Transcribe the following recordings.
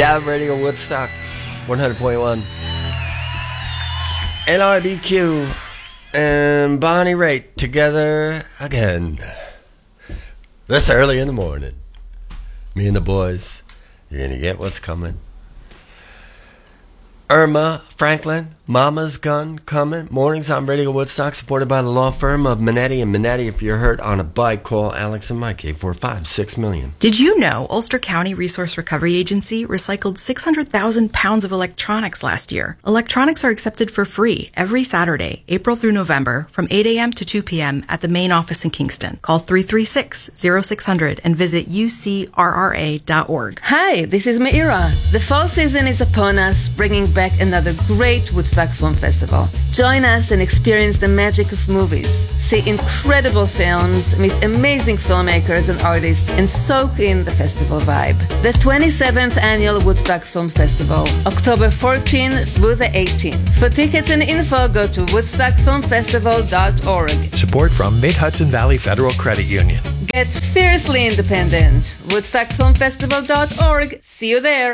Yeah, Radio Woodstock 100.1. LRBQ and Bonnie Raitt together again. This early in the morning. Me and the boys. You're going to get what's coming. Irma Franklin, Mama's Gun coming. Mornings on Radio Woodstock, supported by the law firm of Minetti and Minetti. If you're hurt on a bike, call Alex and Mike, 845-60000. Did you know Ulster County Resource Recovery Agency recycled 600,000 pounds of electronics last year? Electronics are accepted for free every Saturday, April through November, from 8 a.m. to 2 p.m. at the main office in Kingston. Call 336-0600 and visit ucrra.org. Hi, this is Meira. The fall season is upon us, bringing back another great Woodstock Film Festival. Join us and experience the magic of movies. See incredible films, meet amazing filmmakers and artists, and soak in the festival vibe. The 27th Annual Woodstock Film Festival, October 14th through the 18th. For tickets and info, go to woodstockfilmfestival.org. Support from Mid-Hudson Valley Federal Credit Union. Get fiercely independent. woodstockfilmfestival.org. See you there.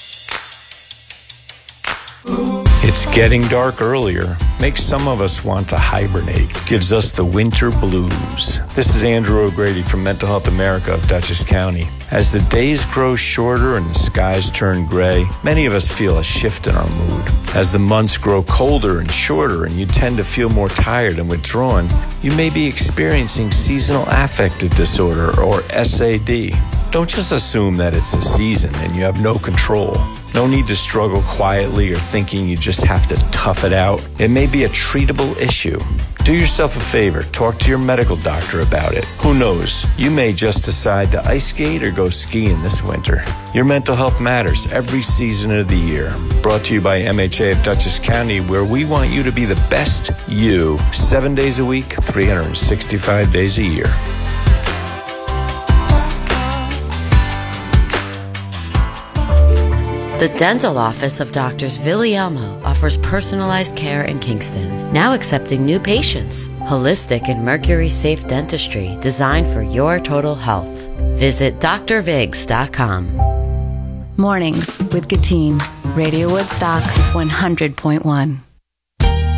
It's getting dark earlier. Makes some of us want to hibernate. Gives us the winter blues. This is Andrew O'Grady from Mental Health America of Dutchess County. As the days grow shorter and the skies turn gray, many of us feel a shift in our mood. As the months grow colder and shorter and you tend to feel more tired and withdrawn, you may be experiencing seasonal affective disorder, or SAD. Don't just assume that it's the season and you have no control. No need to struggle quietly or thinking you just have to tough it out. It may be a treatable issue. Do yourself a favor. Talk to your medical doctor about it. Who knows? You may just decide to ice skate or go skiing this winter. Your mental health matters every season of the year. Brought to you by MHA of Dutchess County, where we want you to be the best you 7 days a week, 365 days a year. The dental office of Doctors Villiamo offers personalized care in Kingston, now accepting new patients. Holistic and mercury-safe dentistry designed for your total health. Visit drvigs.com. Mornings with Gatine, Radio Woodstock 100.1.